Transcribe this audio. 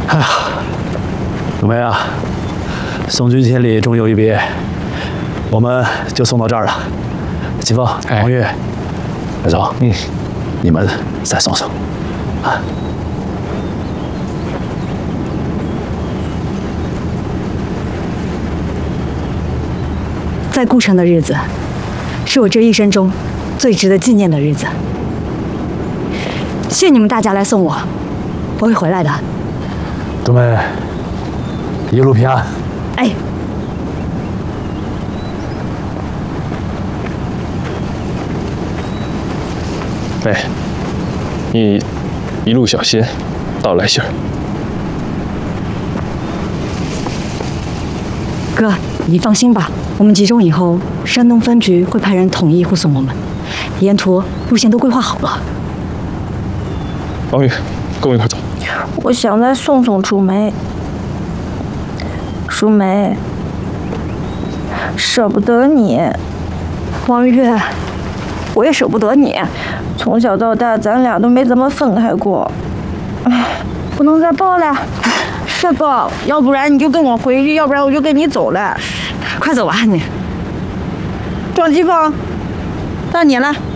哎呀，冬梅啊，送君千里，终有一别，我们就送到这儿了。秦风、王月、白总，你们再送送啊。 在顾城的日子，是我这一生中最值得纪念的日子。谢谢你们大家来送我，我会回来的。 冬梅，一路平安。 哎。 哎，你一路小心，到来信儿。 哥，你放心吧。 我们集中以后，山东分局会派人统一护送我们，沿途路线都规划好了。 王宇，跟我一块走。 我想再送送楚梅。楚梅，舍不得你。 王月，我也舍不得你。 从小到大，咱俩都没怎么分开过。哎，不能再抱了。大哥，要不然你就跟我回去，要不然我就跟你走了。 快走吧，你。 张继芳，到你了。